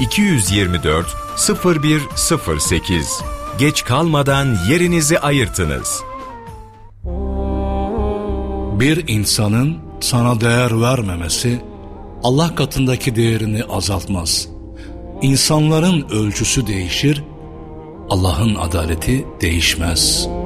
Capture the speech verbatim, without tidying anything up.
iki yüz yirmi dört sıfır bir sıfır sekiz. Geç kalmadan yerinizi ayırtınız. Bir insanın sana değer vermemesi Allah katındaki değerini azaltmaz. İnsanların ölçüsü değişir, Allah'ın adaleti değişmez.